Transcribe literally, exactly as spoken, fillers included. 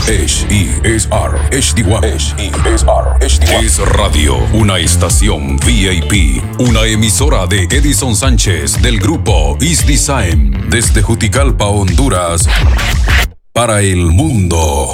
H E S R H D one. H E S R H D one. Es Radio, una estación V I P, una emisora de Edison Sánchez del grupo Is Design, desde Juticalpa, Honduras, para el mundo.